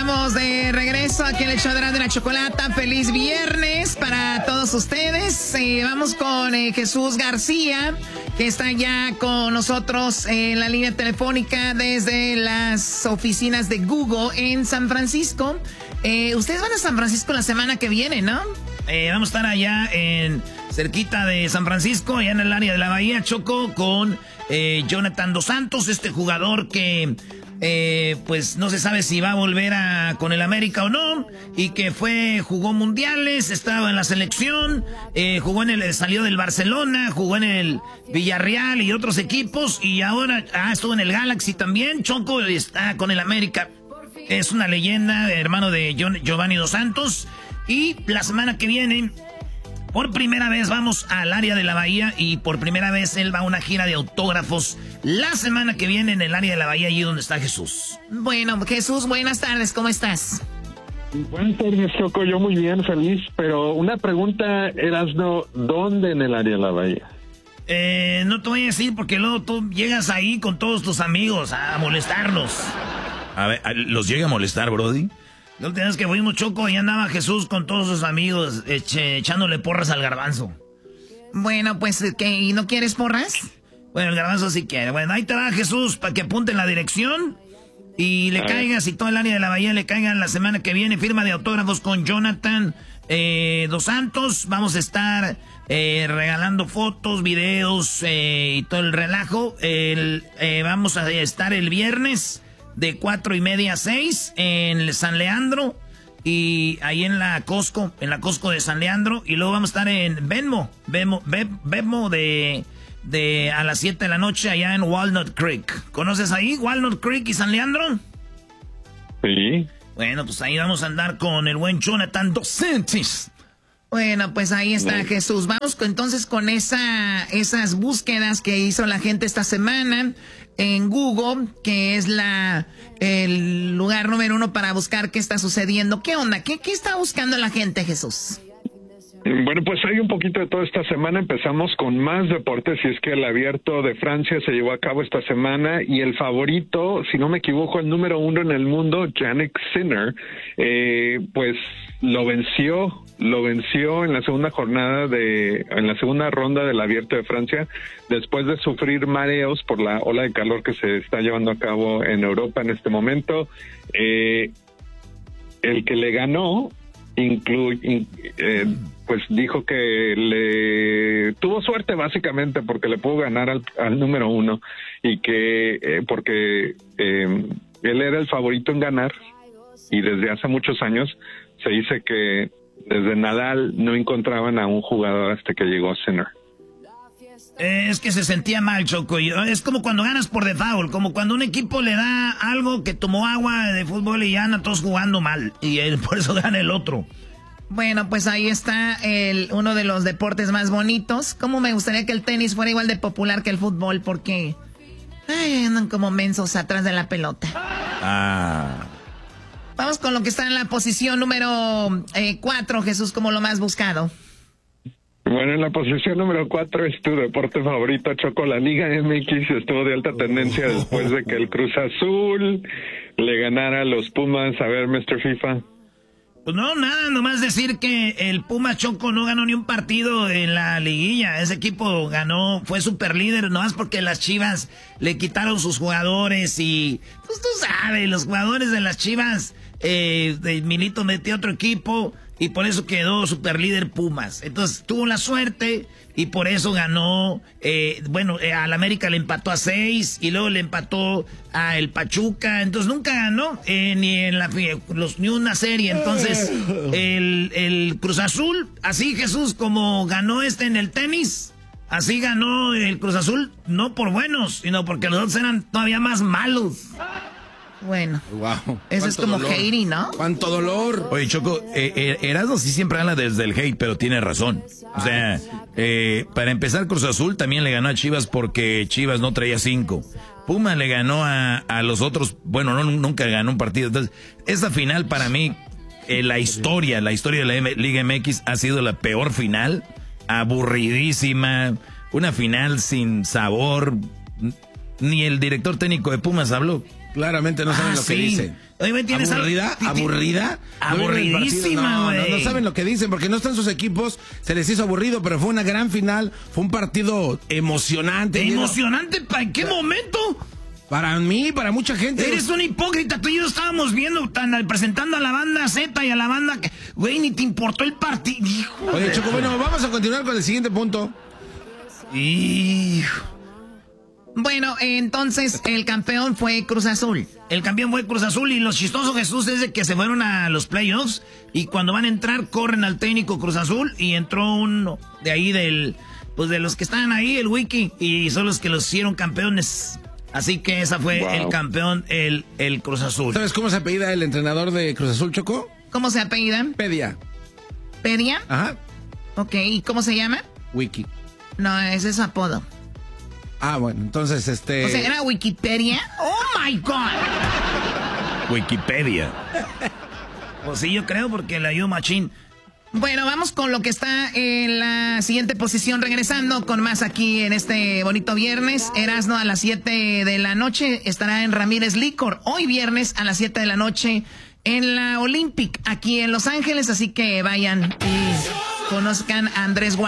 estamos de regreso aquí en el show de la Chocolata. Feliz viernes para todos ustedes. Vamos con Jesús García, que está ya con nosotros en la línea telefónica desde las oficinas de Google en San Francisco. Ustedes van a San Francisco la semana que viene, ¿no? Vamos a estar allá cerquita de San Francisco, allá en el área de la Bahía, Choco, con Jonathan Dos Santos, este jugador que pues no se sabe si va a volver con el América o no, y que jugó mundiales, estaba en la selección, salió del Barcelona, jugó en el Villarreal y otros equipos, y ahora estuvo en el Galaxy también, Choco, y está con el América. Es una leyenda, hermano de Giovanni Dos Santos, y la semana que viene, por primera vez vamos al área de la Bahía y por primera vez él va a una gira de autógrafos la semana que viene en el área de la Bahía, allí donde está Jesús. Bueno, Jesús, buenas tardes, ¿cómo estás? Buenas tardes, Choco, yo muy bien, feliz, pero una pregunta, Erasno, ¿dónde en el área de la Bahía? No te voy a decir porque luego tú llegas ahí con todos tus amigos a molestarlos. A ver, ¿los llega a molestar, Brody? La última vez que fuimos, Choco, y andaba Jesús con todos sus amigos echándole porras al Garbanzo. Bueno, pues, ¿y no quieres porras? Bueno, el Garbanzo sí quiere. Bueno, ahí te va Jesús para que apunte la dirección y le caigas, y todo el área de la Bahía le caigan la semana que viene. Firma de autógrafos con Jonathan Dos Santos. Vamos a estar regalando fotos, videos y todo el relajo. Vamos a estar el viernes de 4:30 a 6 en San Leandro, y ahí en la Costco de San Leandro, y luego vamos a estar en Venmo de a las 7 de la noche allá en Walnut Creek. ¿Conoces ahí Walnut Creek y San Leandro? Sí. Bueno, pues ahí vamos a andar con el buen Jonathan Dos Santos. Bueno, pues ahí está Jesús. Vamos entonces con esas búsquedas que hizo la gente esta semana en Google, que es el lugar número 1 para buscar qué está sucediendo. ¿Qué onda? ¿Qué está buscando la gente, Jesús? Bueno, pues hay un poquito de todo esta semana. Empezamos con más deportes, y es que el Abierto de Francia se llevó a cabo esta semana, y el favorito, si no me equivoco, el número 1 en el mundo, Jannik Sinner, pues lo venció en la segunda ronda del Abierto de Francia, después de sufrir mareos por la ola de calor que se está llevando a cabo en Europa en este momento. El que le ganó pues dijo que le tuvo suerte básicamente porque le pudo ganar al número 1, y que porque él era el favorito en ganar, y desde hace muchos años se dice que desde Nadal no encontraban a un jugador hasta que llegó Sinner. Es que se sentía mal, Choco. Es como cuando ganas por default, como cuando un equipo le da algo, que tomó agua de fútbol y ya andan todos jugando mal, y por eso gana el otro. Bueno, pues ahí está uno de los deportes más bonitos. Cómo me gustaría que el tenis fuera igual de popular que el fútbol, porque andan como mensos atrás de la pelota. Vamos con lo que está en la posición número 4, Jesús, como lo más buscado. Bueno, en la posición número 4 es tu deporte favorito, Choco. La Liga MX estuvo de alta tendencia después de que el Cruz Azul le ganara a los Pumas. A ver, Mr. FIFA. Pues no, nada, nomás decir que el Puma, Choco, no ganó ni un partido en la liguilla. Ese equipo fue super líder, nomás porque las Chivas le quitaron sus jugadores, y pues tú sabes, los jugadores de las Chivas, Milito metió otro equipo, y por eso quedó super líder Pumas. Entonces tuvo la suerte y por eso ganó. Al América le empató a 6 y luego le empató a el Pachuca. Entonces nunca ganó ni una serie. Entonces el Cruz Azul, así Jesús, como ganó en el tenis, así ganó el Cruz Azul, no por buenos, sino porque los otros eran todavía más malos. Bueno, wow. Eso es como hating, ¿no? ¡Cuánto dolor! Oye, Choco, Erasmo sí siempre habla desde el hate, pero tiene razón. O sea, para empezar, Cruz Azul también le ganó a Chivas porque Chivas no traía 5. Puma le ganó a los otros, nunca ganó un partido. Entonces, esta final para mí, la historia de la Liga MX ha sido la peor final, aburridísima, una final sin sabor. Ni el director técnico de Pumas habló. Claramente no saben lo que dice. Oye, ¿tienes ¿Aburrida? Aburridísima, güey. No saben lo que dicen porque no están sus equipos, se les hizo aburrido, pero fue una gran final, fue un partido emocionante. ¿Emocionante? ¿Para qué momento? Para mí, para mucha gente. Eres un hipócrita, tú y yo estábamos viendo, presentando a la banda Z y a la banda... Güey, ni te importó el partido. Oye, Choco, bueno, vamos a continuar con el siguiente punto. Hijo. Bueno, entonces el campeón fue Cruz Azul. El campeón fue Cruz Azul y lo chistoso, Jesús, es de que se fueron a los playoffs y cuando van a entrar corren al técnico Cruz Azul y entró uno de ahí de los que estaban ahí, el Wiki, y son los que los hicieron campeones. Así que esa fue el campeón, el Cruz Azul. ¿Sabes cómo se apellida el entrenador de Cruz Azul, Choco? ¿Cómo se apellidan? Pedia. ¿Pedia? Ajá. Ok, ¿y cómo se llama? Wiki. No, ese es su apodo. Ah, bueno, entonces O sea, ¿era Wikipedia? ¡Oh, my God! Wikipedia. Pues sí, yo creo, porque la ayudó machín. Bueno, vamos con lo que está en la siguiente posición. Regresando con más aquí en este bonito viernes. Erasmo a las 7 de la noche estará en Ramírez Licor. Hoy viernes a las 7 de la noche en la Olympic, aquí en Los Ángeles. Así que vayan y conozcan a Andrés Guardado.